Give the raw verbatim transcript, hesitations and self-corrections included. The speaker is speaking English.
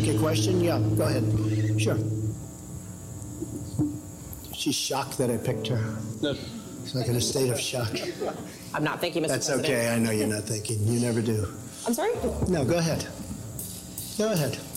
Okay, question? Yeah, go ahead. Sure. She's shocked that I picked her. No. She's like in a state of shock. I'm not thinking, Mister That's President. okay. I know you're not thinking. You never do. I'm sorry? No, go ahead. Go ahead.